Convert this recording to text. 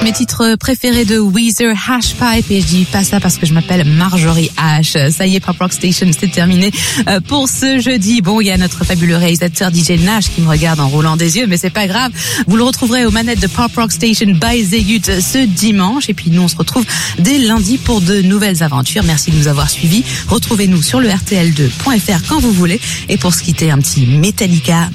mes titres préférés de Weezer, Hash Pipe, et je dis pas ça parce que je m'appelle Marjorie H. Ça y est, Pop Rock Station, c'est terminé pour ce jeudi. Bon, il y a notre fabuleux réalisateur DJ Nash qui me regarde en roulant des yeux, mais c'est pas grave. Vous le retrouverez aux manettes de Pop Rock Station by Zegut ce dimanche. Et puis nous, on se retrouve dès lundi pour de nouvelles aventures. Merci de nous avoir suivis. Retrouvez-nous sur le RTL2.fr quand vous voulez. Et pour se quitter, un petit Metallica.